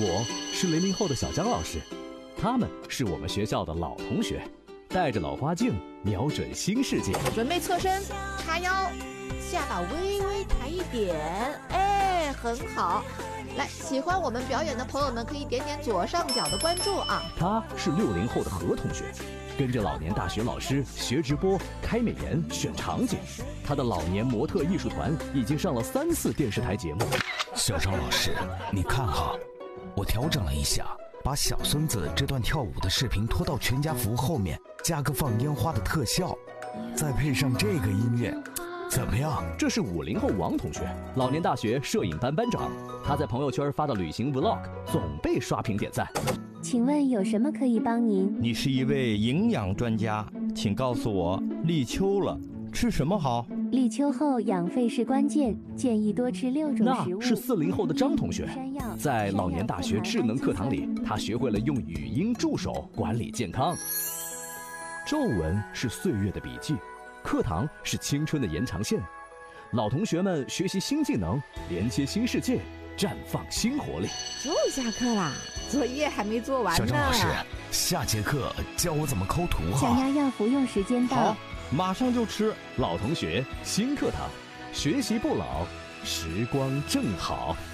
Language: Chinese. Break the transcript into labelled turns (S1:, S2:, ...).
S1: 我是00后的小张老师，他们是我们学校的老同学，带着老花镜，瞄准新世界。
S2: 准备侧身，叉腰，下巴微微抬一点，哎，很好。来，喜欢我们表演的朋友们可以点点左上角的关注啊。
S1: 他是60后的何同学，跟着老年大学老师学直播、开美颜、选场景。他的老年模特艺术团已经上了3次电视台节目。
S3: 小张老师，你看哈，我调整了一下，把小孙子这段跳舞的视频拖到全家福后面，加个放烟花的特效，再配上这个音乐，怎么样？
S1: 这是50后王同学，老年大学摄影班班长。他在朋友圈发的旅行 vlog 总被刷屏点赞。
S4: 请问有什么可以帮您？
S5: 你是一位营养专家，请告诉我，立秋了，吃什么好？
S4: 立秋后养肺是关键，建议多吃6种食物。
S1: 那是40后的张同学，在老年大学智能课堂里，他学会了用语音助手管理健康。皱纹是岁月的笔记，课堂是青春的延长线。老同学们学习新技能，连接新世界，绽放新活力。
S2: 就下课啦，作业还没做完呢。
S3: 小张老师，下节课教我怎么抠图哈。
S4: 降压药服用时间到。
S5: 好，马上就吃。
S1: 老同学新课堂，学习不老，时光正好。